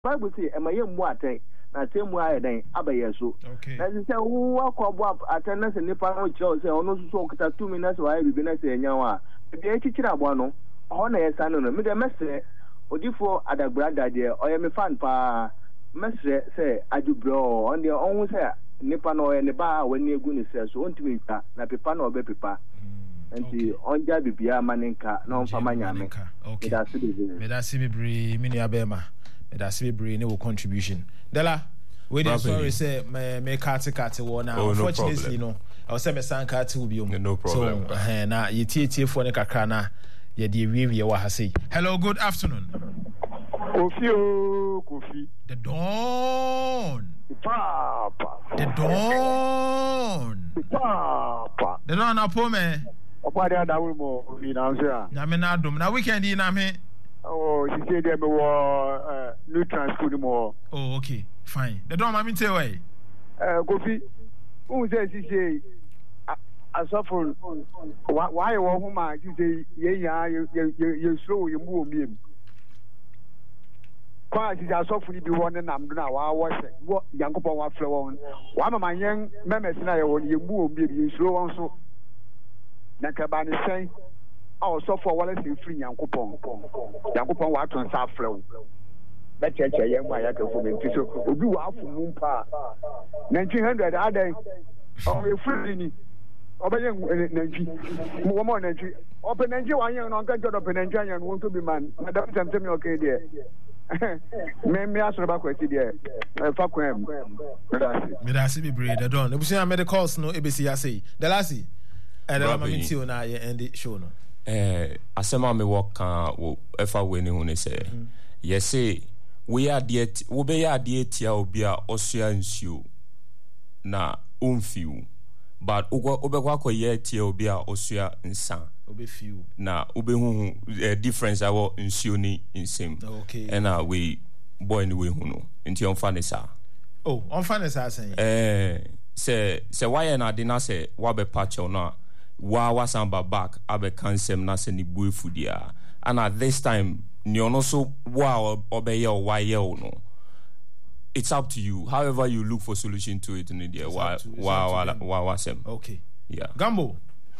Bible say am I muate na temu ayedan abaye so na say wo akwabo attendance nipa no cho say ono so okita 2 minutes wa bibi na say nyawa e dey chichira abo no ho na yesa no me dey mesre odifo adagrada de oye me fan pa mesre say adubro on dey on say nipa no oye ne ba wani egu ni say so ontimi nka na pepa na obe pepa enti onja bibia maninka na onfa manyame okay me da se bebre mini abema that's a brain no contribution. Dela, we dey sorry say me cut one now. Unfortunately, no. I was say me san cut will be no problem. So na ye for ne kakra na ye dey we wa ha say. Hello, good afternoon. Kofi. The dawn. Papa. The dawn. Papa. The dawn apo me. Opa dey da we mo mi na so. Na me na dum. Na weekend na me. Oh, she said there were new transport more. Oh, okay, fine. The don't mammy tell way. Kofi, who says she say, I suffer. Why you want home? You say, yeah, you slow, you move me. Quite is a suffer to be one and I'm now. I was what young couple want flow on. One of my young members and I want you move me, you slow on so. Nakabani say. Also for one is free Yankupon. Yankupon was on South Flow. That church I am my uncle for me. So we do half moon pa 1900 are they? Oh, you're free. Obeying one more entry. Open Nigeria, one young uncle got up in Nigeria and want to be man. Madame Samson, okay, dear. Me ask about what dear. Fuck him. Medasi be breed. I don't. We say I made a calls no ABC. I say the lassie. And I'm going to now end the show no. Asema me work wo efa we ni hu ne say yes we are diet wo be ya diet ya obi a osua nsuo na onfiu but obekwa koye tie obi a osua nsa obefiu na obehu difference awo nsuo ni nsem okay and we boy ni we hu no nti on fa ne sa oh on fa ne sa sen se why na de na se wa be patch na wa wasamba back abe cancel na se ni buefudia and at this time ni ono so wa obeye o wa ye o no it's up to you however you look for solution to it in the wa wasem okay yeah Gambo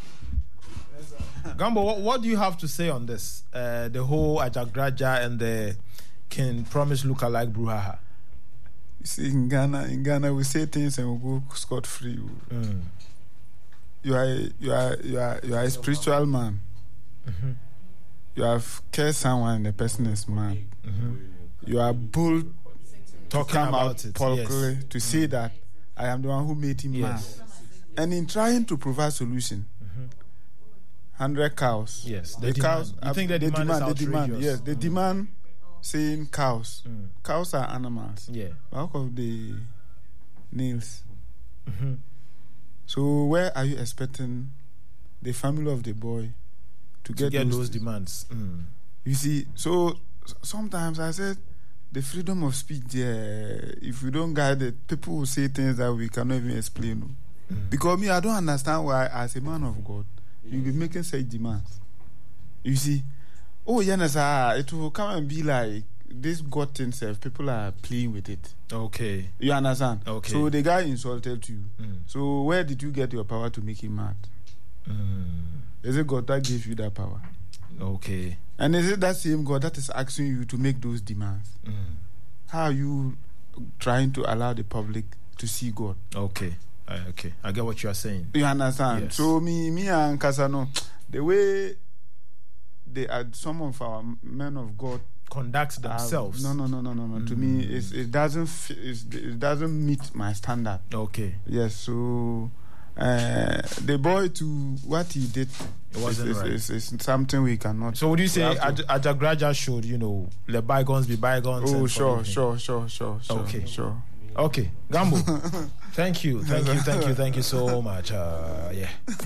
Gambo what do you have to say on this the whole Ajagraja and the King Promise look-alike brouhaha? You see in Ghana we say things and we go scot free. You are a spiritual man. Mm-hmm. You have cared someone, the person is man. Mm-hmm. You are bold to come out publicly to say that I am the one who made him man. And in trying to provide solution, 100 cows. Yes, the cows. You think the demand is outrageous? Yes, the demand saying cows. Cows are animals. Yeah. Out of the nails. Mm-hmm. So where are you expecting the family of the boy to get those demands? You see, so sometimes I said the freedom of speech there, if we don't guide it, people will say things that we cannot even explain. Because me, I don't understand why as a man of God, you'll be making such demands. You see, it will come and be like this God thing self, people are playing with it. Okay. You understand? Okay. So the guy insulted you. So where did you get your power to make him mad? Is it God that gave you that power? Okay. And is it that same God that is asking you to make those demands? How are you trying to allow the public to see God? Okay. Okay. I get what you are saying. You understand? Yes. So me and Kasano, the way they are, some of our men of God conduct themselves. No. To me, it doesn't meet my standard. Okay. Yes. So the boy to what he did, it wasn't right. It's something we cannot. So would you say Ajagraja should, let bygones be bygones? Oh, sure. Okay. Sure. Okay, Gambo. Thank you so much. Yeah.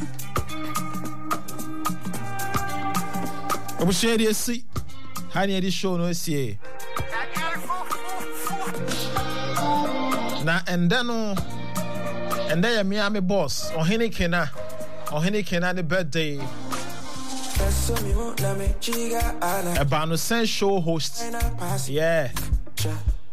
I'm share this see. Honey, this show no see. Na and then me am boss. Ohene Kena the birthday. Ebano Sen show host. Yeah.